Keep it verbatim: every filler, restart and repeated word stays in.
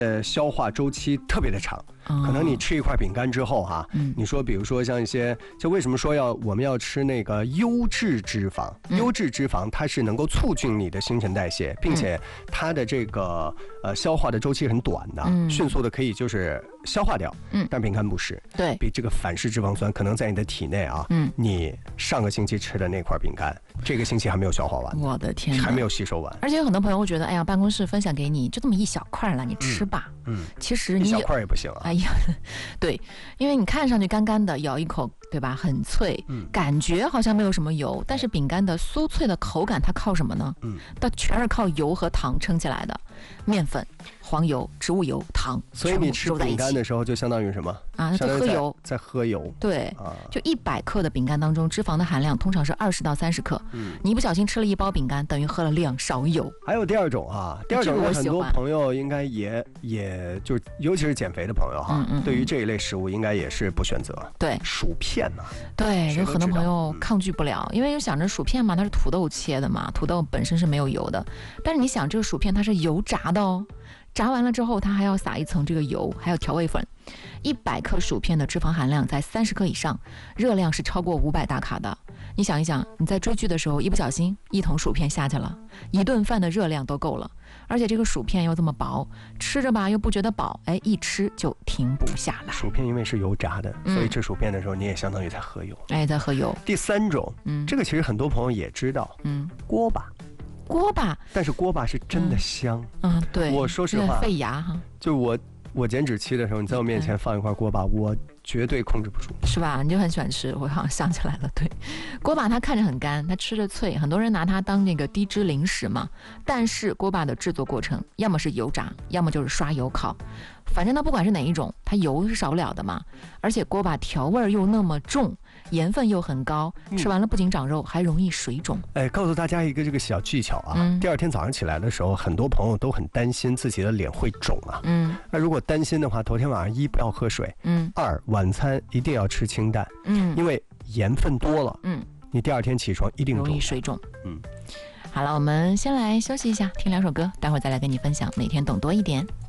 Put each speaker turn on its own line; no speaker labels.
呃，消化周期特别的长，
哦、
可能你吃一块饼干之后哈、啊
嗯，
你说比如说像一些，就为什么说要我们要吃那个优质脂肪？
嗯、
优质脂肪它是能够促进你的新陈代谢，并且它的这个呃消化的周期很短的，
嗯、
迅速的可以就是消化掉。
嗯，
但饼干不是，
对，
比这个反式脂肪酸可能在你的体内啊，
嗯，
你上个星期吃的那块饼干，这个星期还没有消化完，
我的天，
还没有吸收完。
而且有很多朋友会觉得，哎呀，办公室分享给你就这么一小块了，你吃吧。
嗯，嗯
其实你
一小块也不行啊。
哎呀，对，因为你看上去干干的，咬一口，对吧？很脆，
嗯，
感觉好像没有什么油，但是饼干的酥脆的口感，它靠什么呢？
嗯，
它全是靠油和糖撑起来的，面粉、黄油、植物油、糖，
所以你吃饼干的时候就相当于什么
啊？在喝油，
在喝油。
对，
啊，
就一百克的饼干当中，脂肪的含量通常是二十到三十克。嗯，你一不小心吃了一包饼干，等于喝了两勺油。
还有第二种啊，第二种有很多朋友应该也也就尤其是减肥的朋友哈、啊，嗯嗯对于这一类食物应该也是不选择。
对，
薯片呢、啊？
对，有很多朋友抗拒不了，嗯、因为想着薯片嘛，它是土豆切的嘛，土豆本身是没有油的，但是你想这个薯片它是油炸的哦。炸完了之后，它还要撒一层这个油，还有调味粉。一百克薯片的脂肪含量在三十克以上，热量是超过五百大卡的。你想一想，你在追剧的时候，一不小心一桶薯片下去了，一顿饭的热量都够了。而且这个薯片又这么薄，吃着吧又不觉得饱，哎，一吃就停不下来。
薯片因为是油炸的，
嗯、
所以吃薯片的时候你也相当于在喝油。
哎，在喝油。
第三种，嗯，这个其实很多朋友也知道，嗯，锅巴。
锅巴，
但是锅巴是真的香。
嗯，嗯对，
我说实话，
费牙哈。
就我我减脂期的时候，你在我面前放一块锅巴，我绝对控制不住。
是吧？你就很喜欢吃，我好像想起来了。对，锅巴它看着很干，它吃着脆，很多人拿它当那个低脂零食嘛。但是锅巴的制作过程，要么是油炸，要么就是刷油烤。反正呢，不管是哪一种，它油是少不了的嘛。而且锅巴调味又那么重，盐分又很高，吃完了不仅长肉，还容易水肿。
哎，告诉大家一个这个小技巧啊，嗯、第二天早上起来的时候，很多朋友都很担心自己的脸会肿啊。嗯，那如果担心的话，头天晚上一不要喝水，嗯，二晚餐一定要吃清淡，嗯，因为盐分多了，嗯，你第二天起床一定
容易水肿。
嗯，
好了，我们先来休息一下，听两首歌，待会儿再来跟你分享，每天懂多一点。